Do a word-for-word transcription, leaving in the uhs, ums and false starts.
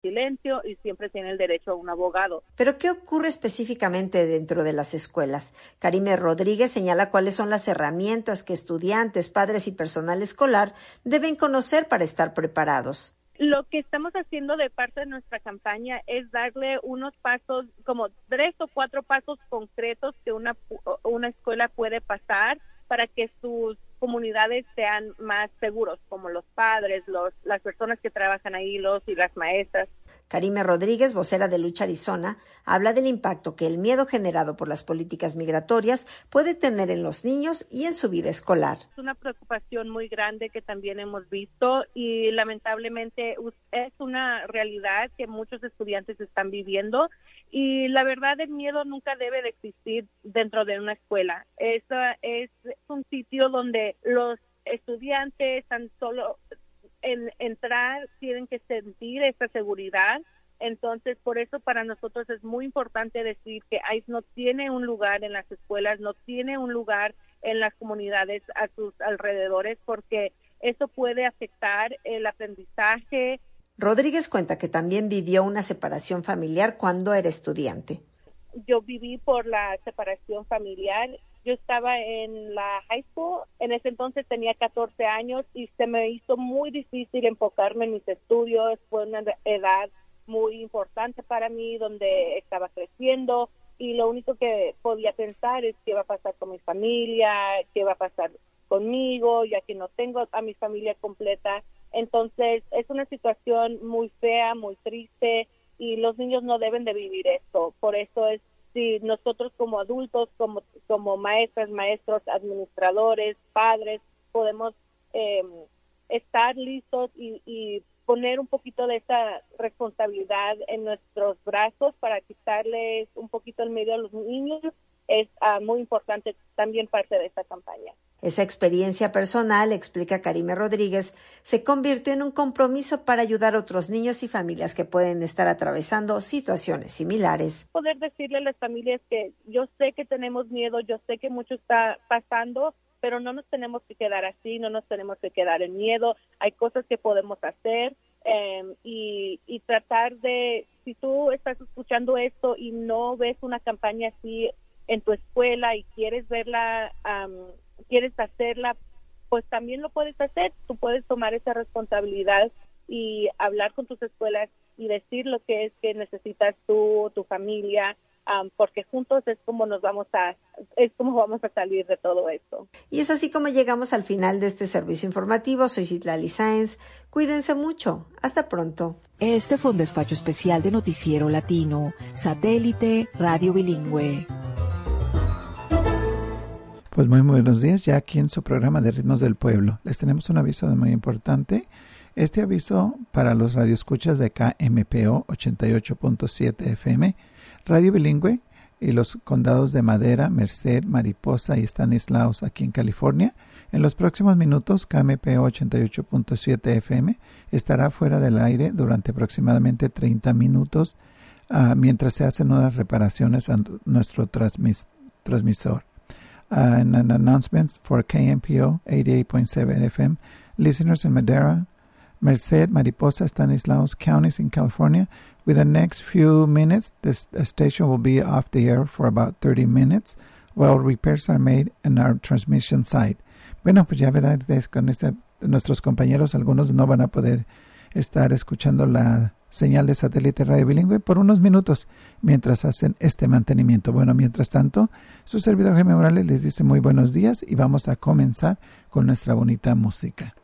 silencio y siempre tiene el derecho a un abogado. ¿Pero qué ocurre específicamente dentro de las escuelas? Karime Rodríguez señala cuáles son las herramientas que estudiantes, padres y personal escolar deben conocer para estar preparados. Lo que estamos haciendo de parte de nuestra campaña es darle unos pasos, como tres o cuatro pasos concretos que una, una escuela puede pasar para que sus comunidades sean más seguros, como los padres, los, las personas que trabajan ahí, los y las maestras. Karime Rodríguez, vocera de Lucha Arizona, habla del impacto que el miedo generado por las políticas migratorias puede tener en los niños y en su vida escolar. Es una preocupación muy grande que también hemos visto y lamentablemente es una realidad que muchos estudiantes están viviendo y la verdad el miedo nunca debe de existir dentro de una escuela. Esa es un sitio donde los estudiantes tan solo en entrar tienen que sentir esa seguridad. Entonces, por eso para nosotros es muy importante decir que ICE no tiene un lugar en las escuelas, no tiene un lugar en las comunidades a sus alrededores, porque eso puede afectar el aprendizaje. Rodríguez cuenta que también vivió una separación familiar cuando era estudiante. Yo viví por la separación familiar. Yo estaba en la high school, en ese entonces tenía catorce años y se me hizo muy difícil enfocarme en mis estudios. Fue una edad muy importante para mí donde estaba creciendo y lo único que podía pensar es qué va a pasar con mi familia, qué va a pasar conmigo, ya que no tengo a mi familia completa. Entonces es una situación muy fea, muy triste y los niños no deben de vivir esto. Por eso es si nosotros como adultos, como como maestras, maestros, administradores, padres, podemos eh, estar listos y, y poner un poquito de esa responsabilidad en nuestros brazos para quitarles un poquito el miedo a los niños, es uh, muy importante también parte de esta campaña. Esa experiencia personal, explica Karime Rodríguez, se convirtió en un compromiso para ayudar a otros niños y familias que pueden estar atravesando situaciones similares. Poder decirle a las familias que yo sé que tenemos miedo, yo sé que mucho está pasando, pero no nos tenemos que quedar así, no nos tenemos que quedar en miedo. Hay cosas que podemos hacer eh, y, y tratar de, si tú estás escuchando esto y no ves una campaña así en tu escuela y quieres verla, um, quieres hacerla, pues también lo puedes hacer. Tú puedes tomar esa responsabilidad y hablar con tus escuelas y decir lo que es que necesitas tú, tu familia, um, porque juntos es como nos vamos a, es como vamos a salir de todo esto. Y es así como llegamos al final de este servicio informativo. Soy Citlali Sáenz. Cuídense mucho. Hasta pronto. Este fue un despacho especial de Noticiero Latino, Satélite Radio Bilingüe. Pues muy buenos días, ya aquí en su programa de Ritmos del Pueblo. Les tenemos un aviso muy importante. Este aviso para los radioescuchas de K M P O ochenta y ocho punto siete F M, Radio Bilingüe y los condados de Madera, Merced, Mariposa y Stanislaus aquí en California. En los próximos minutos, K M P O ochenta y ocho punto siete F M estará fuera del aire durante aproximadamente treinta minutos uh, mientras se hacen unas reparaciones a nuestro transmis- transmisor. Uh, and an announcement for K M P O eighty-eight point seven F M listeners in Madera, Merced, Mariposa, Stanislaus counties in California. With the next few minutes, this, the station will be off the air for about thirty minutes while repairs are made in our transmission site. Bueno, pues ya verás, con este, nuestros compañeros, algunos no van a poder estar escuchando la señal de satélite Radio Bilingüe por unos minutos mientras hacen este mantenimiento. Bueno, mientras tanto, su servidor Jaime Morales les dice muy buenos días y vamos a comenzar con nuestra bonita música.